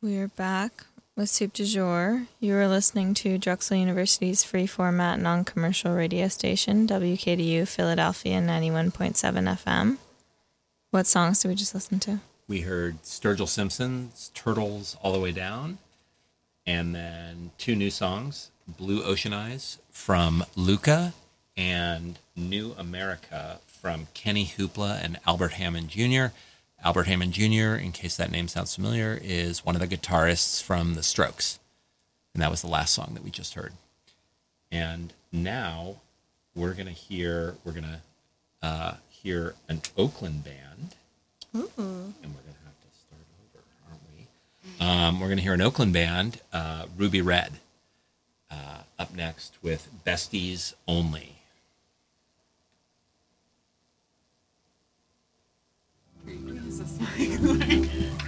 We're back with Soup du Jour. You are listening to Drexel University's free-format non-commercial radio station, WKDU Philadelphia 91.7 FM. What songs did we just listen to? We heard Sturgill Simpson's Turtles All the Way Down, and then two new songs, Blue Ocean Eyes from Luca and New America from Kenny Hoopla and Albert Hammond Jr. Albert Hammond Jr., in case that name sounds familiar, is one of the guitarists from The Strokes. And that was the last song that we just heard. And now we're going to hear an Oakland band. Ooh. And we're going to have to start over, aren't we? We're going to hear an Oakland band, Ruby Red, up next with Besties Only. Is this like